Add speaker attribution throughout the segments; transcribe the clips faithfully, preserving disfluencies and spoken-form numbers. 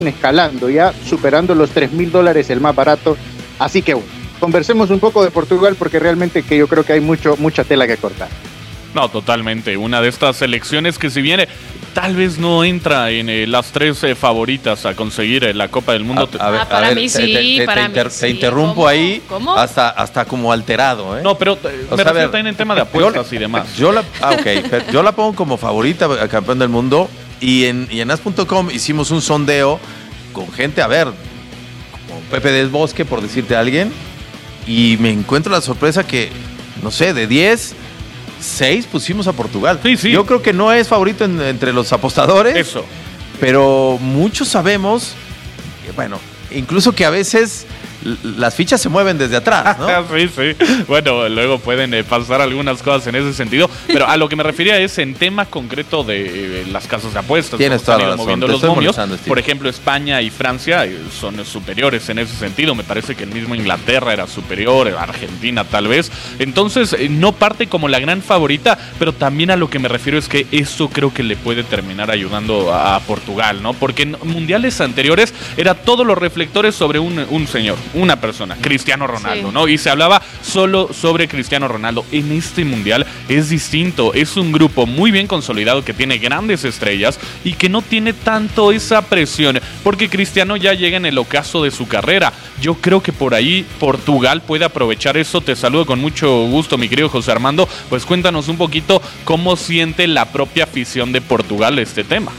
Speaker 1: escalando, ya superando los tres mil dólares el más barato. Así que bueno, conversemos un poco de Portugal porque realmente que yo creo que hay mucho mucha tela que cortar.
Speaker 2: No, totalmente. Una de estas selecciones que si viene, tal vez no entra en eh, las tres eh, favoritas a conseguir eh, la Copa del Mundo.
Speaker 3: A, a ver,
Speaker 4: ah, para
Speaker 3: a ver,
Speaker 4: mí
Speaker 3: te,
Speaker 4: sí,
Speaker 3: te, te,
Speaker 4: para
Speaker 3: te, inter,
Speaker 4: mí sí.
Speaker 3: te interrumpo
Speaker 4: ¿Cómo?
Speaker 3: ahí
Speaker 4: ¿Cómo?
Speaker 3: Hasta, hasta como alterado, ¿eh?
Speaker 2: No, pero eh,
Speaker 3: O
Speaker 2: me
Speaker 3: sea,
Speaker 2: refiero
Speaker 3: ver,
Speaker 2: también en tema de apuestas
Speaker 3: yo,
Speaker 2: y demás.
Speaker 3: Yo la, ah, okay, yo la pongo como favorita a campeón del mundo y en, y en as punto com hicimos un sondeo con gente, a ver, como Pepe del Bosque, por decirte a alguien, y me encuentro la sorpresa que, no sé, de diez... seis pusimos a Portugal.
Speaker 2: Sí, sí.
Speaker 3: Yo creo que no es favorito en, entre los apostadores.
Speaker 2: Eso.
Speaker 3: Pero muchos sabemos, que, bueno, incluso que a veces l- las fichas se mueven desde atrás, ¿no?
Speaker 2: Sí, sí. Bueno, luego pueden eh, pasar algunas cosas en ese sentido. Pero a lo que me refería es en tema concreto de eh, las casas de apuestas.
Speaker 3: Tienes
Speaker 2: cómo
Speaker 3: toda
Speaker 2: se han
Speaker 3: la
Speaker 2: ido
Speaker 3: razón.
Speaker 2: moviendo
Speaker 3: Te
Speaker 2: los
Speaker 3: estoy
Speaker 2: momios.
Speaker 3: molestando, Steve.
Speaker 2: Por ejemplo, España y Francia eh, son superiores en ese sentido. Me parece que el mismo Inglaterra era superior, Argentina tal vez. Entonces, eh, no parte como la gran favorita, pero también a lo que me refiero es que eso creo que le puede terminar ayudando a, a Portugal, ¿no? Porque en mundiales anteriores era todos los reflectores sobre un, un señor, una persona, Cristiano Ronaldo,
Speaker 4: Sí.
Speaker 2: ¿no? Y se hablaba solo sobre Cristiano Ronaldo. En este mundial es distinto, es un grupo muy bien consolidado que tiene grandes estrellas y que no tiene tanto esa presión, porque Cristiano ya llega en el ocaso de su carrera. Yo creo que por ahí Portugal puede aprovechar eso. Te saludo con mucho gusto, mi querido José Armando. Pues cuéntanos un poquito cómo siente la propia afición de Portugal este tema.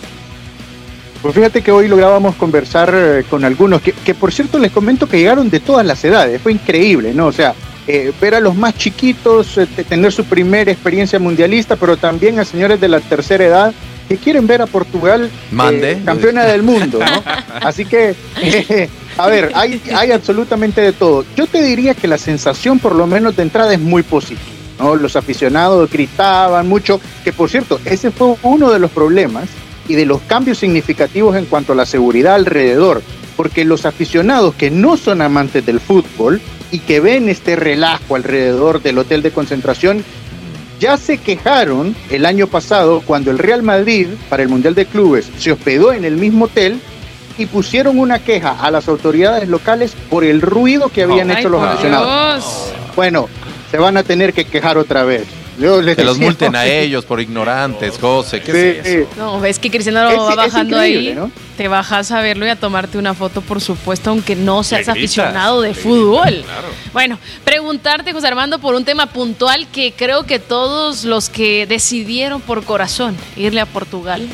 Speaker 1: Pues fíjate que hoy lográbamos conversar eh, con algunos, que, que por cierto les comento que llegaron de todas las edades, fue increíble, ¿no? O sea, eh, ver a los más chiquitos, eh, tener su primera experiencia mundialista, pero también a señores de la tercera edad que quieren ver a Portugal
Speaker 3: Mande.
Speaker 1: eh, campeona del mundo, ¿no? Así que, eh, a ver, hay, hay absolutamente de todo. Yo te diría que la sensación, por lo menos de entrada, es muy positiva, ¿no? Los aficionados gritaban mucho, que por cierto, ese fue uno de los problemas y de los cambios significativos en cuanto a la seguridad alrededor, porque los aficionados que no son amantes del fútbol y que ven este relajo alrededor del hotel de concentración, ya se quejaron el año pasado cuando el Real Madrid, para el Mundial de Clubes, se hospedó en el mismo hotel y pusieron una queja a las autoridades locales por el ruido que habían
Speaker 4: Ay,
Speaker 1: hecho los
Speaker 4: por
Speaker 1: aficionados.
Speaker 4: Dios.
Speaker 1: Bueno, se van a tener que quejar otra vez. Yo les
Speaker 3: Que los
Speaker 1: decía,
Speaker 3: multen a
Speaker 1: ¿no?
Speaker 3: ellos por ignorantes, José. ¿Qué
Speaker 1: Sí,
Speaker 3: es eso?
Speaker 4: No, ves que Cristiano
Speaker 1: Es-
Speaker 4: va
Speaker 1: es
Speaker 4: bajando
Speaker 1: increíble,
Speaker 4: ahí,
Speaker 1: ¿no?
Speaker 4: te bajas a verlo y a tomarte una foto, por supuesto, aunque no seas
Speaker 2: Le gritas,
Speaker 4: aficionado de
Speaker 2: le
Speaker 4: fútbol.
Speaker 2: gritas, claro.
Speaker 4: Bueno, preguntarte, José Armando, por un tema puntual que creo que todos los que decidieron por corazón irle a Portugal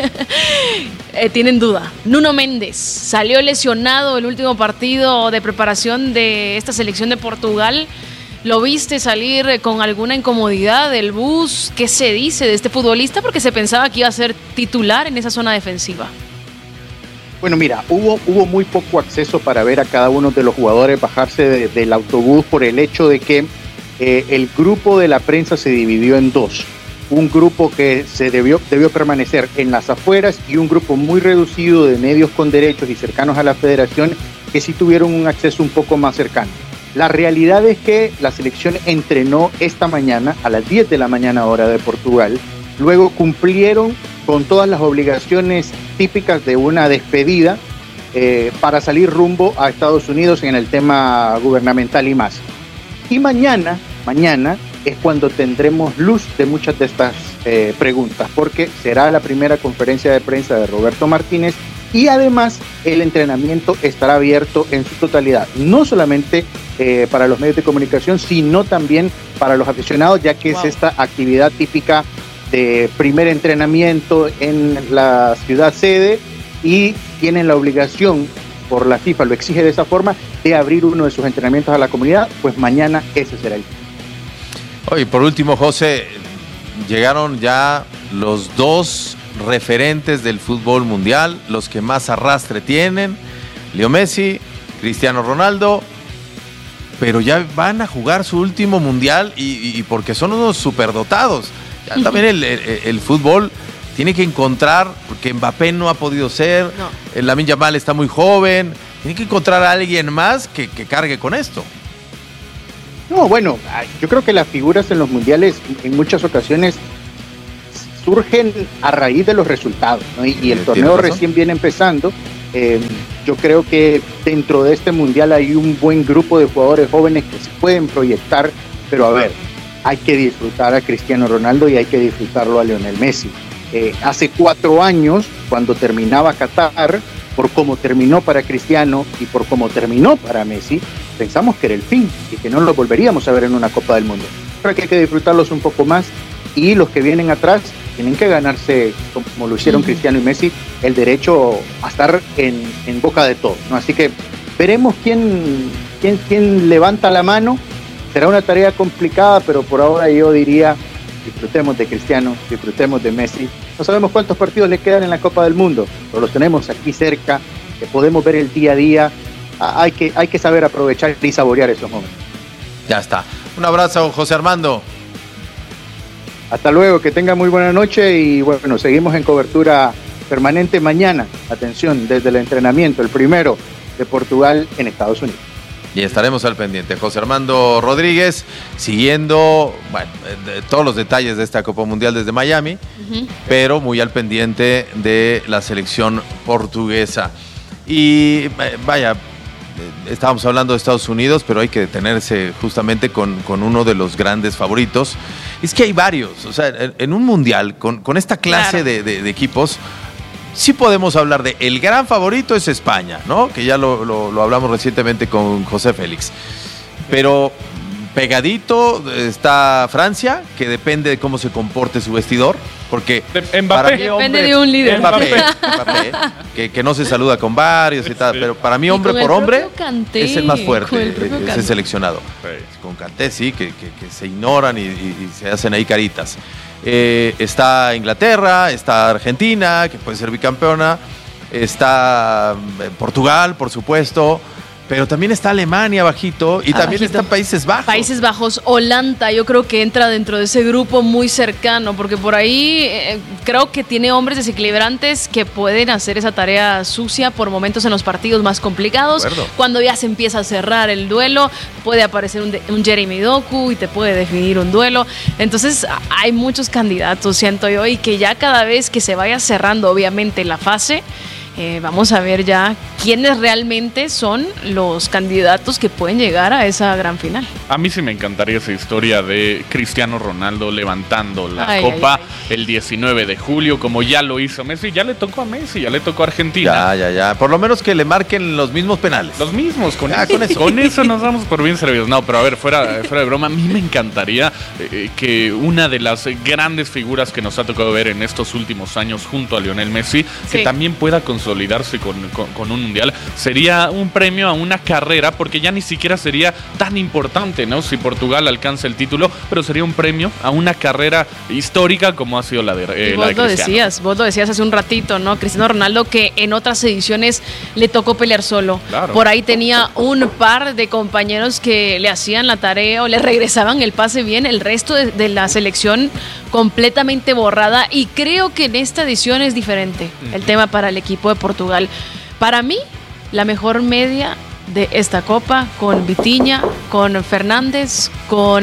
Speaker 4: eh, tienen duda. Nuno Méndez salió lesionado el último partido de preparación de esta selección de Portugal. ¿Lo viste salir eh, con alguna incomodidad del bus? ¿Qué se dice de este futbolista? Porque se pensaba que iba a ser titular en esa zona defensiva.
Speaker 1: Bueno, mira, hubo, hubo muy poco acceso para ver a cada uno de los jugadores bajarse de- del autobús por el hecho de que eh, el grupo de la prensa se dividió en dos. Un grupo que se debió, debió permanecer en las afueras y un grupo muy reducido de medios con derechos y cercanos a la federación que sí tuvieron un acceso un poco más cercano. La realidad es que la selección entrenó esta mañana a las diez de la mañana hora de Portugal. Luego cumplieron con todas las obligaciones típicas de una despedida eh, para salir rumbo a Estados Unidos en el tema gubernamental y más. Y mañana, mañana es cuando tendremos luz de muchas de estas eh, preguntas, porque será la primera conferencia de prensa de Roberto Martínez y además el entrenamiento estará abierto en su totalidad, no solamente eh, para los medios de comunicación, sino también para los aficionados, ya que
Speaker 4: Wow.
Speaker 1: es esta actividad típica de primer entrenamiento en la ciudad sede y tienen la obligación, por la FIFA lo exige de esa forma, de abrir uno de sus entrenamientos a la comunidad, pues mañana ese será el día.
Speaker 3: Oye, por último, José, llegaron ya los dos referentes del fútbol mundial, los que más arrastre tienen, Leo Messi, Cristiano Ronaldo, pero ya van a jugar su último mundial y, y porque son unos superdotados. Ya también el, el, el fútbol tiene que encontrar, porque Mbappé no ha podido ser,
Speaker 4: No.
Speaker 3: el Lamine Yamal está muy joven, tiene que encontrar a alguien más que, que cargue con esto.
Speaker 1: No, bueno, yo creo que las figuras en los mundiales en muchas ocasiones surgen a raíz de los resultados, ¿no? Y, y el
Speaker 3: Tienes
Speaker 1: torneo
Speaker 3: razón.
Speaker 1: recién viene empezando Eh, yo creo que dentro de este mundial hay un buen grupo de jugadores jóvenes que se pueden proyectar, pero a ver, hay que disfrutar a Cristiano Ronaldo y hay que disfrutarlo a Lionel Messi. Eh, hace cuatro años, cuando terminaba Qatar, por cómo terminó para Cristiano y por cómo terminó para Messi, pensamos que era el fin y que no lo volveríamos a ver en una Copa del Mundo. Creo que hay que disfrutarlos un poco más y los que vienen atrás tienen que ganarse, como lo hicieron uh-huh. Cristiano y Messi, el derecho a estar en, en boca de todos, ¿no? Así que veremos quién, quién, quién levanta la mano. Será una tarea complicada, pero por ahora yo diría, disfrutemos de Cristiano, disfrutemos de Messi. No sabemos cuántos partidos le quedan en la Copa del Mundo, pero los tenemos aquí cerca, que podemos ver el día a día. Ah, hay que, hay que saber aprovechar y saborear esos momentos.
Speaker 3: Ya está. Un abrazo, José Armando.
Speaker 1: Hasta luego, que tenga muy buena noche y bueno, seguimos en cobertura permanente mañana. Atención, desde el entrenamiento, el primero de Portugal en Estados Unidos.
Speaker 3: Y estaremos al pendiente. José Armando Rodríguez, siguiendo bueno, todos los detalles de esta Copa Mundial desde Miami, uh-huh. pero muy al pendiente de la selección portuguesa. Y vaya, estábamos hablando de Estados Unidos, pero hay que detenerse justamente con, con uno de los grandes favoritos. Es que hay varios, o sea, en, en un mundial, con, con esta clase claro. de, de, de equipos, sí podemos hablar de el gran favorito es España, ¿no? Que ya lo, lo, lo hablamos recientemente con José Félix. Pero pegadito está Francia, que depende de cómo se comporte su vestidor, porque
Speaker 2: de, para mí,
Speaker 4: depende
Speaker 3: hombre,
Speaker 4: de un líder.
Speaker 3: Mbappé, Mbappé, que, que no se saluda con varios y tal, pero para mí hombre por hombre
Speaker 4: Kanté,
Speaker 3: es el más fuerte,
Speaker 4: el
Speaker 3: ese Kanté. Seleccionado. Sí. Con Kanté sí, que, que, que se ignoran y, y, y se hacen ahí caritas. Eh, está Inglaterra, está Argentina, que puede ser bicampeona, está Portugal, por supuesto, pero también está Alemania bajito y
Speaker 4: Abajito.
Speaker 3: También están Países Bajos.
Speaker 4: Países Bajos, Holanda, yo creo que entra dentro de ese grupo muy cercano, porque por ahí eh, creo que tiene hombres desequilibrantes que pueden hacer esa tarea sucia por momentos en los partidos más complicados. Cuando ya se empieza a cerrar el duelo, puede aparecer un, de, un Jeremy Doku y te puede definir un duelo. Entonces hay muchos candidatos, siento yo, y que ya cada vez que se vaya cerrando obviamente la fase, Eh, vamos a ver ya quiénes realmente son los candidatos que pueden llegar a esa gran final.
Speaker 2: A mí sí me encantaría esa historia de Cristiano Ronaldo levantando la ay, Copa ay, ay. el diecinueve de julio, como ya lo hizo Messi. Ya le tocó a Messi, ya le tocó a Argentina.
Speaker 3: Ya, ya, ya. Por lo menos que le marquen los mismos penales.
Speaker 2: Los mismos, con, ya,
Speaker 3: eso. con eso.
Speaker 2: Con eso nos damos por bien servidos. No, pero a ver, fuera, fuera de broma, a mí me encantaría eh, que una de las grandes figuras que nos ha tocado ver en estos últimos años junto a Lionel Messi, sí. que también pueda consolidarse con, con, con un mundial, sería un premio a una carrera, porque ya ni siquiera sería tan importante, ¿no? Si Portugal alcanza el título, pero sería un premio a una carrera histórica como ha sido la de, eh,
Speaker 4: y
Speaker 2: la
Speaker 4: vos
Speaker 2: de
Speaker 4: lo
Speaker 2: Cristiano.
Speaker 4: decías, vos lo decías hace un ratito, ¿no? Cristiano Ronaldo, que en otras ediciones le tocó pelear solo.
Speaker 2: Claro.
Speaker 4: Por ahí tenía un par de compañeros que le hacían la tarea o le regresaban el pase bien, el resto de, de la selección completamente borrada, y creo que en esta edición es diferente uh-huh. el tema para el equipo de Portugal. Para mí, la mejor media de esta Copa, con Vitinha, con Fernández, con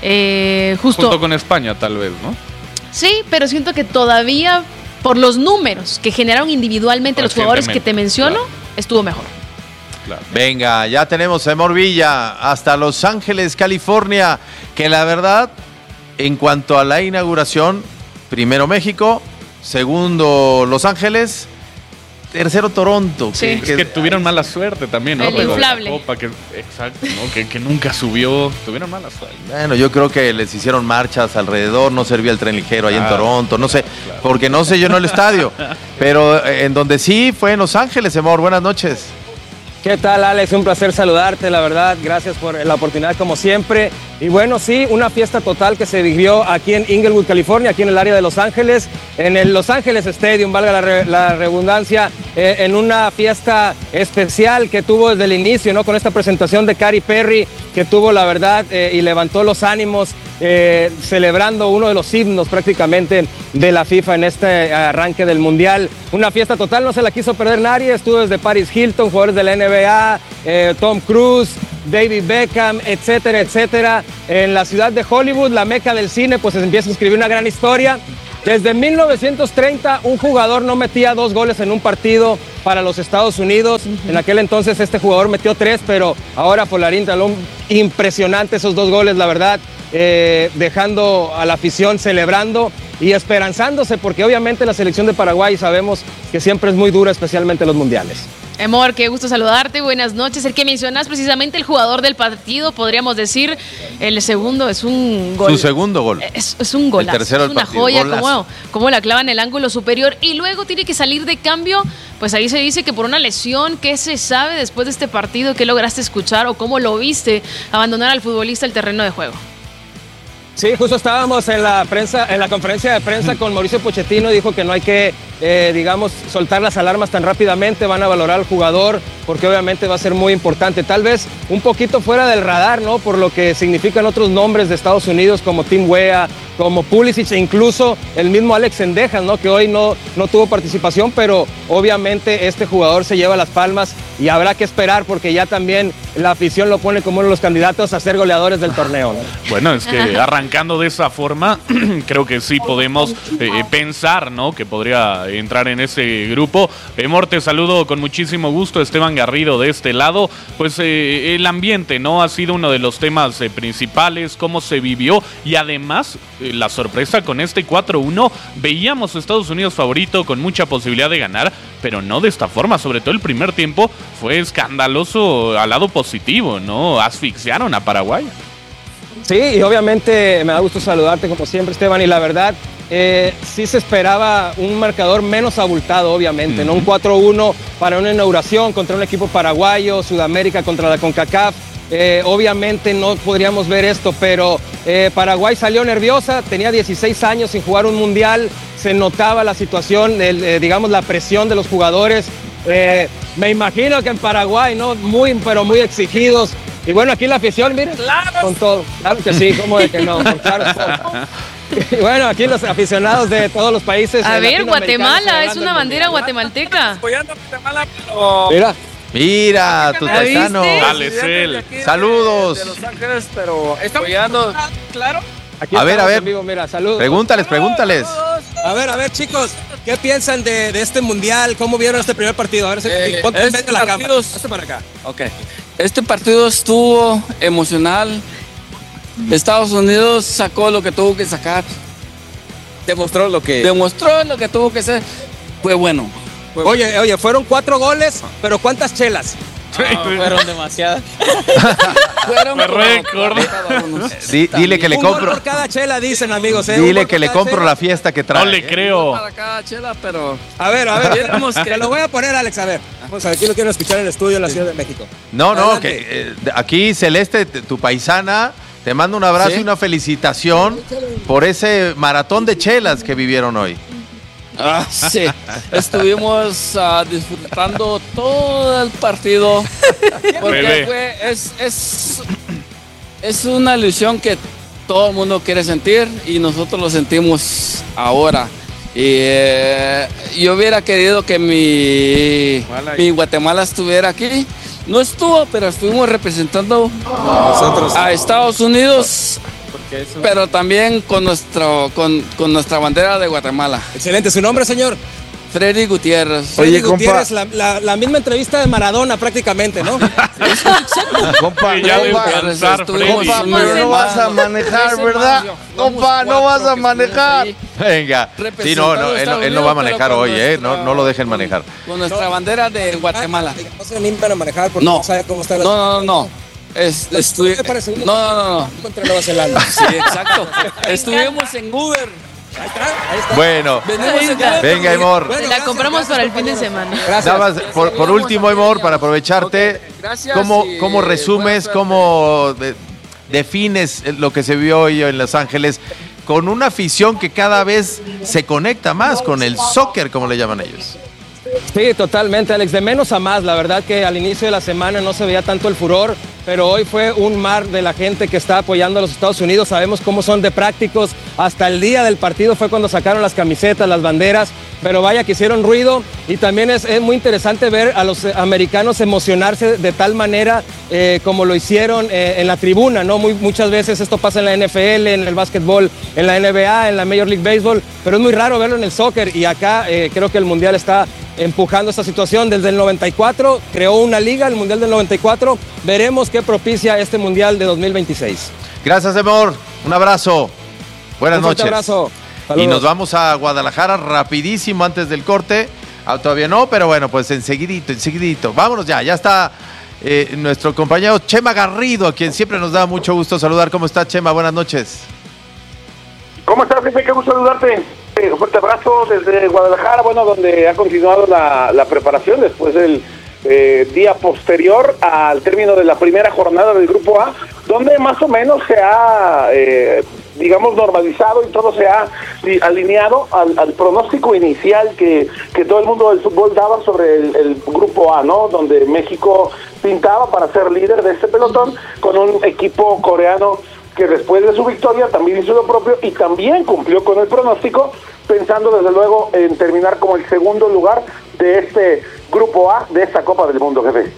Speaker 4: eh, justo...
Speaker 2: Junto con España, tal vez, ¿no?
Speaker 4: Sí, pero siento que todavía, por los números que generaron individualmente los jugadores que te menciono, claro. estuvo mejor.
Speaker 3: Claro. Venga, ya tenemos a Emor Villa hasta Los Ángeles, California, que la verdad, en cuanto a la inauguración, primero México, segundo Los Ángeles, tercero Toronto.
Speaker 4: Sí.
Speaker 3: Que,
Speaker 2: es
Speaker 3: que,
Speaker 2: que tuvieron mala suerte también, ¿no?
Speaker 4: El
Speaker 2: Pero
Speaker 4: inflable.
Speaker 2: Copa, que, exacto, ¿no? que, que nunca subió, tuvieron mala suerte.
Speaker 3: Bueno, yo creo que les hicieron marchas alrededor, no servía el tren ligero ahí claro. en Toronto, no sé, claro. porque no se llenó el estadio, pero en donde sí fue en Los Ángeles. Emor, buenas noches.
Speaker 5: ¿Qué tal, Alex? Un placer saludarte, la verdad. Gracias por la oportunidad, como siempre. Y bueno, sí, una fiesta total que se vivió aquí en Inglewood, California, aquí en el área de Los Ángeles, en el Los Ángeles Stadium, valga la, re, la redundancia, eh, en una fiesta especial que tuvo desde el inicio, ¿no? Con esta presentación de Katy Perry, que tuvo, la verdad, eh, y levantó los ánimos, eh, celebrando uno de los himnos prácticamente de la FIFA en este arranque del Mundial. Una fiesta total, no se la quiso perder nadie. Estuvo desde Paris Hilton, jugadores de la N B A, eh, Tom Cruise, David Beckham, etcétera, etcétera. En la ciudad de Hollywood, la meca del cine, pues se empieza a escribir una gran historia. Desde mil novecientos treinta, un jugador no metía dos goles en un partido para los Estados Unidos. Uh-huh. En aquel entonces este jugador metió tres, pero ahora Folarín Talón, impresionante esos dos goles, la verdad, eh, dejando a la afición celebrando y esperanzándose, porque obviamente la selección de Paraguay sabemos que siempre es muy dura, especialmente en los mundiales.
Speaker 4: Amor, qué gusto saludarte, buenas noches. El que mencionas precisamente el jugador del partido, podríamos decir, el segundo es un gol.
Speaker 3: Su segundo gol.
Speaker 4: Es, es un golazo,
Speaker 3: el tercero
Speaker 4: es una
Speaker 3: partido,
Speaker 4: joya,
Speaker 3: golazo.
Speaker 4: como, como la clava en el ángulo superior y luego tiene que salir de cambio, pues ahí se dice que por una lesión. ¿Qué se sabe después de este partido? ¿Qué lograste escuchar o cómo lo viste abandonar al futbolista el terreno de juego?
Speaker 5: Sí, justo estábamos en la prensa, en la conferencia de prensa con Mauricio Pochettino, dijo que no hay que, eh, digamos, soltar las alarmas tan rápidamente, van a valorar al jugador, porque obviamente va a ser muy importante, tal vez un poquito fuera del radar, ¿no? Por lo que significan otros nombres de Estados Unidos como Tim Weah, como Pulisic e incluso el mismo Alex Sendejas, ¿no? Que hoy no, no tuvo participación, pero obviamente este jugador se lleva las palmas y habrá que esperar porque ya también la afición lo pone como uno de los candidatos a ser goleadores del torneo, ¿no?
Speaker 2: Bueno, es que arrancando de esa forma, creo que sí podemos eh, pensar, ¿no? Que podría entrar en ese grupo. Amor, te saludo con muchísimo gusto, Esteban Garrido de este lado. Pues eh, el ambiente, ¿no? Ha sido uno de los temas eh, principales, cómo se vivió y además eh, la sorpresa con este cuatro uno. Veíamos a Estados Unidos favorito con mucha posibilidad de ganar, pero no de esta forma. Sobre todo el primer tiempo fue escandaloso al lado positivo, ¿no? Asfixiaron a Paraguay.
Speaker 5: Sí, y obviamente me da gusto saludarte como siempre, Esteban, y la verdad, eh, sí se esperaba un marcador menos abultado, obviamente, uh-huh. ¿no? Un cuatro uno para una inauguración contra un equipo paraguayo, Sudamérica contra la CONCACAF. Eh, obviamente no podríamos ver esto, pero eh, Paraguay salió nerviosa, tenía dieciséis años sin jugar un mundial, se notaba la situación, el, eh, digamos la presión de los jugadores. Eh, me imagino que en Paraguay, ¿no? Muy, pero muy exigidos. Y bueno, aquí la afición, miren, claro, con todo. Claro que sí, ¿cómo de que no? Claro, y bueno, aquí los aficionados de todos los países.
Speaker 4: A ver, Guatemala, es una bandera guatemalteca.
Speaker 6: Apoyando a Guatemala, pero...
Speaker 5: Mira.
Speaker 3: Mira, tu paisano.
Speaker 2: Dale, Cel.
Speaker 3: Saludos.
Speaker 6: De Los Ángeles, pero apoyando, claro.
Speaker 5: Aquí
Speaker 3: a ver, a ver.
Speaker 5: Vivo, mira, saludos.
Speaker 3: Pregúntales, pregúntales.
Speaker 7: A ver, a ver, chicos, ¿qué piensan de, de este mundial? ¿Cómo vieron este primer partido? A ver,
Speaker 6: eh,
Speaker 7: ponte en
Speaker 6: este
Speaker 7: medio de la cámara.
Speaker 6: Hazte
Speaker 7: para acá.
Speaker 6: Ok. Este partido estuvo emocional. Estados Unidos sacó lo que tuvo que sacar.
Speaker 7: Demostró lo que...
Speaker 6: Demostró lo que tuvo que hacer. Fue bueno. Fue
Speaker 7: oye,
Speaker 6: bueno.
Speaker 7: oye, fueron cuatro goles, pero ¿cuántas chelas?
Speaker 6: No, fueron demasiadas. Fueron
Speaker 2: récord.
Speaker 3: Di, dile que le
Speaker 7: Un
Speaker 3: compro.
Speaker 7: gol por cada chela, dicen, amigos. ¿eh?
Speaker 3: Dile que le compro chela. La fiesta que trae.
Speaker 2: No le creo.
Speaker 6: Para cada chela, pero...
Speaker 7: A ver, a ver.
Speaker 6: que...
Speaker 7: Te lo voy a poner, Alex, a ver. Vamos a ver, aquí lo quiero escuchar en el estudio en la Ciudad de México.
Speaker 3: No, no,
Speaker 7: Adelante.
Speaker 3: que eh, aquí Celeste, tu paisana, te manda un abrazo ¿Sí? y una felicitación por ese maratón de chelas que vivieron hoy.
Speaker 6: Ah, sí, estuvimos uh, disfrutando todo el partido porque fue, es, es, es una ilusión que todo el mundo quiere sentir y nosotros lo sentimos ahora. Y eh, yo hubiera querido que mi, mi Guatemala estuviera aquí. No estuvo, pero estuvimos representando nosotros a Estados Unidos. Pero también con, nuestro, con, con nuestra bandera de Guatemala.
Speaker 7: Excelente. ¿Su nombre, señor?
Speaker 6: Freddy Gutiérrez.
Speaker 7: Freddy Gutiérrez, la, la, la misma entrevista de Maradona prácticamente, ¿no?
Speaker 3: Compa,
Speaker 2: ya
Speaker 3: compa,
Speaker 2: compa,
Speaker 3: pero no vas a manejar, ¿verdad? Compa, no vas a manejar. Venga. Sí, no, no, él, él no va a manejar hoy, ¿eh? No, no lo dejen manejar.
Speaker 6: Con nuestra bandera de Guatemala.
Speaker 7: No se animan a manejar porque no, no sabe cómo está la...
Speaker 6: No, no, no. Es, estu... no, no, no.
Speaker 7: Contra Nueva Zelanda.
Speaker 6: Sí, exacto. Estuvimos en Uber.
Speaker 7: Ahí está, ahí está.
Speaker 3: Bueno,
Speaker 4: venga,
Speaker 3: venga, Amor.
Speaker 4: Bueno, se la compramos para el fin de semana.
Speaker 3: Gracias. Nada más, por, por último, Amor, para aprovecharte, okay, gracias, ¿cómo, y, ¿cómo resumes, cómo de, defines lo que se vio hoy en Los Ángeles con una afición que cada vez se conecta más con el soccer, como le llaman ellos?
Speaker 5: Sí, totalmente, Alex, de menos a más. La verdad que al inicio de la semana no se veía tanto el furor, pero hoy fue un mar de la gente que está apoyando a los Estados Unidos. Sabemos cómo son de prácticos. Hasta el día del partido fue cuando sacaron las camisetas, las banderas. pero vaya que hicieron ruido y también es, es muy interesante ver a los americanos emocionarse de tal manera eh, como lo hicieron eh, en la tribuna, ¿no? Muy, muchas veces esto pasa en la N F L, en el básquetbol, en la N B A, en la Major League Baseball, pero es muy raro verlo en el soccer y acá eh, creo que el Mundial está empujando esta situación desde el noventa y cuatro, creó una liga, el Mundial del noventa y cuatro, veremos qué propicia este Mundial de dos mil veintiséis.
Speaker 3: Gracias, Emor, un abrazo, buenas
Speaker 5: un fuerte
Speaker 3: noches.
Speaker 5: abrazo.
Speaker 3: Y nos vamos a Guadalajara rapidísimo antes del corte, ah, todavía no, pero bueno, pues enseguidito, enseguidito, vámonos ya, ya está eh, nuestro compañero Chema Garrido, a quien siempre nos da mucho gusto saludar. ¿Cómo está, Chema? Buenas noches.
Speaker 8: ¿Cómo estás, Pepe? Qué gusto saludarte. Un fuerte abrazo desde Guadalajara, bueno, donde ha continuado la, la preparación después del eh, día posterior al término de la primera jornada del Grupo A, donde más o menos se ha, eh, digamos, normalizado y todo se ha alineado al, al pronóstico inicial que, que todo el mundo del fútbol daba sobre el, el Grupo A, ¿no? Donde México pintaba para ser líder de este pelotón con un equipo coreano que después de su victoria también hizo lo propio y también cumplió con el pronóstico, pensando desde luego en terminar como el segundo lugar de este Grupo A, de esta Copa del Mundo, jefe.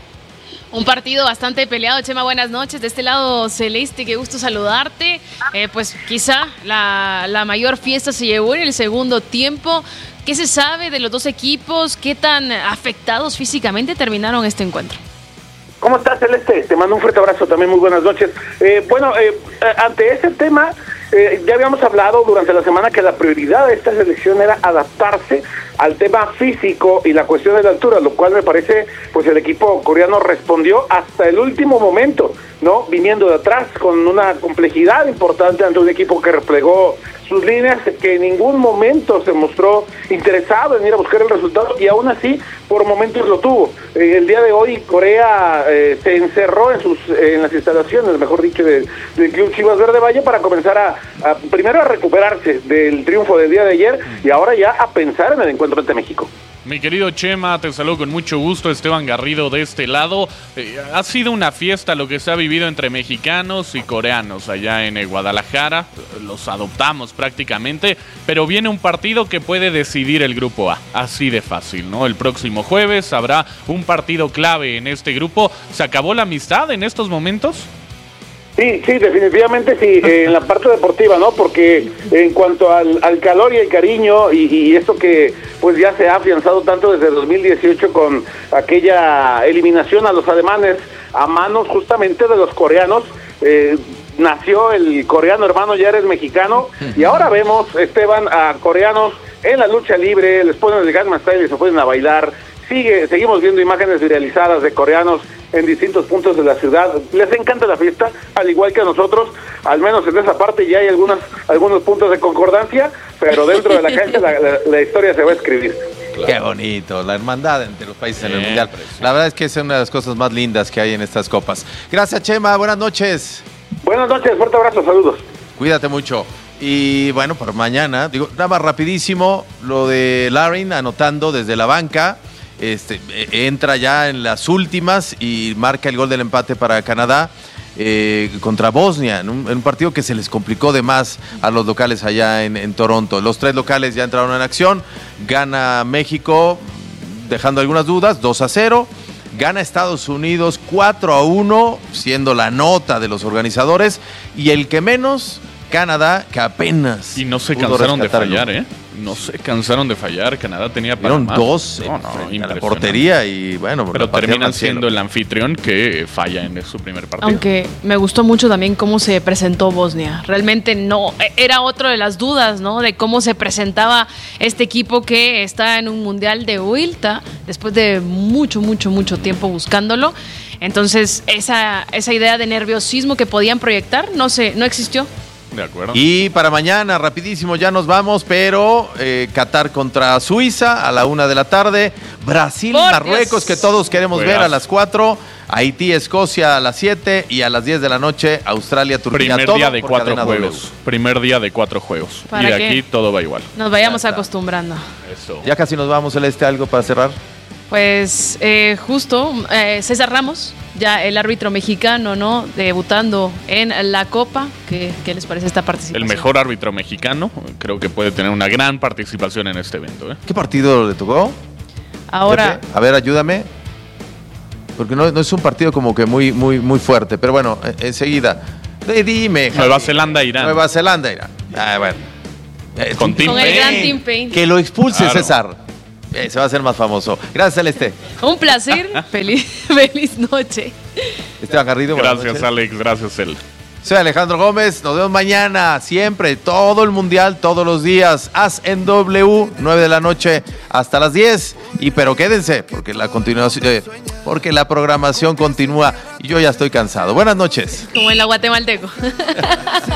Speaker 4: Un partido bastante peleado. Chema, buenas noches. De este lado celeste, qué gusto saludarte. Eh, pues quizá la, la mayor fiesta se llevó en el segundo tiempo. ¿Qué se sabe de los dos equipos? ¿Qué tan afectados físicamente terminaron este encuentro?
Speaker 8: ¿Cómo estás, Celeste? Te mando un fuerte abrazo también, muy buenas noches. Eh, bueno, eh, ante ese tema, eh, ya habíamos hablado durante la semana que la prioridad de esta selección era adaptarse al tema físico y la cuestión de la altura, lo cual me parece, pues el equipo coreano respondió hasta el último momento, ¿no? Viniendo de atrás con una complejidad importante ante un equipo que replegó sus líneas, que en ningún momento se mostró interesado en ir a buscar el resultado y aún así por momentos lo tuvo. Eh, el día de hoy Corea eh, se encerró en sus eh, en las instalaciones, mejor dicho, de, del Club Chivas Verde Valle para comenzar a, a primero a recuperarse del triunfo del día de ayer y ahora ya a pensar en el encuentro ante México.
Speaker 2: Mi querido Chema, te saludo con mucho gusto, Esteban Garrido de este lado. Eh, ha sido una fiesta lo que se ha vivido entre mexicanos y coreanos allá en eh, Guadalajara. Los adoptamos prácticamente, pero viene un partido que puede decidir el Grupo A. Así de fácil, ¿no? El próximo jueves habrá un partido clave en este grupo. ¿Se acabó la amistad en estos momentos?
Speaker 8: Sí, sí, definitivamente sí, eh, en la parte deportiva, ¿no? Porque en cuanto al, al calor y el cariño y, y esto que pues ya se ha afianzado tanto desde dos mil dieciocho con aquella eliminación a los alemanes a manos justamente de los coreanos, eh, nació el coreano hermano, ya eres mexicano, y ahora vemos, Esteban, a coreanos en la lucha libre, les ponen el Gangnam Style y se ponen a bailar. Sigue, seguimos viendo imágenes viralizadas de coreanos en distintos puntos de la ciudad. Les encanta la fiesta, al igual que a nosotros, al menos en esa parte ya hay algunas, algunos puntos de concordancia, pero dentro de la cancha la, la, la historia se va a escribir.
Speaker 3: Claro. Qué bonito, la hermandad entre los países en el Mundial. La verdad es que es una de las cosas más lindas que hay en estas copas. Gracias, Chema, buenas noches.
Speaker 8: Buenas noches, fuerte abrazo, saludos.
Speaker 3: Cuídate mucho. Y bueno, por mañana, digo, nada más rapidísimo, lo de Larin anotando desde la banca. Este, entra ya en las últimas y marca el gol del empate para Canadá eh, contra Bosnia, en un, en un partido que se les complicó de más a los locales allá en, en Toronto. Los tres locales ya entraron en acción, gana México dejando algunas dudas, dos a cero, gana Estados Unidos cuatro a uno, siendo la nota de los organizadores, y el que menos, Canadá, que apenas...
Speaker 2: Y no se cansaron de fallar, ¿eh? No se cansaron de fallar. Canadá tenía para
Speaker 3: más. dos
Speaker 2: no, no,
Speaker 3: en la portería y bueno...
Speaker 2: Pero terminan siendo el anfitrión que falla en su primer partido.
Speaker 4: Aunque me gustó mucho también cómo se presentó Bosnia. Realmente no, era otra de las dudas, ¿no? De cómo se presentaba este equipo que está en un mundial de vuelta después de mucho, mucho, mucho tiempo buscándolo. Entonces, esa, esa idea de nerviosismo que podían proyectar no se, no existió.
Speaker 2: De acuerdo.
Speaker 3: Y para mañana, rapidísimo, ya nos vamos, pero eh, Qatar contra Suiza a la una de la tarde, Brasil, Por Marruecos, Dios. que todos queremos Juegas. ver a las cuatro, Haití, Escocia a las siete y a las diez de la noche, Australia, Turquía.
Speaker 2: Primer
Speaker 3: todo
Speaker 2: día de cuatro juegos.
Speaker 3: W.
Speaker 2: Primer día de cuatro juegos. Y de aquí todo va igual.
Speaker 4: Nos vayamos acostumbrando.
Speaker 2: Eso.
Speaker 3: Ya casi nos vamos, Celeste, ¿algo para cerrar?
Speaker 4: Pues eh, justo eh, César Ramos, ya el árbitro mexicano, ¿no? Debutando en la Copa. ¿Qué, qué les parece esta participación?
Speaker 2: El mejor árbitro mexicano, creo que puede tener una gran participación en este evento. ¿eh?
Speaker 3: ¿Qué partido le tocó?
Speaker 4: Ahora,
Speaker 3: Pepe, a ver, ayúdame. Porque no, no es un partido como que muy, muy, muy fuerte. Pero bueno, enseguida. Eh, dime.
Speaker 2: Nueva
Speaker 3: Javi.
Speaker 2: Zelanda, Irán.
Speaker 3: Nueva Zelanda, Irán. Ah, bueno. Eh,
Speaker 2: Con Tim
Speaker 4: con el
Speaker 2: Payne.
Speaker 4: gran Tim Payne.
Speaker 3: Que lo expulse,
Speaker 2: Claro.
Speaker 3: César. Eh, se va a hacer más famoso. Gracias, Celeste.
Speaker 4: Un placer. feliz, feliz noche.
Speaker 3: Esteban Garrido. buenas
Speaker 2: Gracias,
Speaker 3: noches.
Speaker 2: Alex. Gracias, El.
Speaker 3: Soy Alejandro Gómez. Nos vemos mañana. Siempre. Todo el mundial, todos los días. Haz en W, nueve de la noche hasta las diez. Y pero quédense, porque la continuación, eh, porque la programación continúa. Y yo ya estoy cansado. Buenas noches.
Speaker 4: Como en la Guatemalteco.